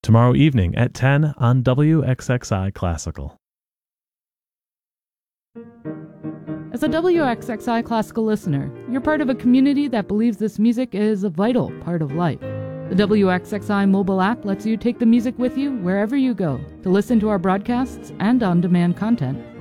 tomorrow evening at 10 on WXXI Classical. As a WXXI Classical listener, you're part of a community that believes this music is a vital part of life. The WXXI mobile app lets you take the music with you wherever you go to listen to our broadcasts and on-demand content.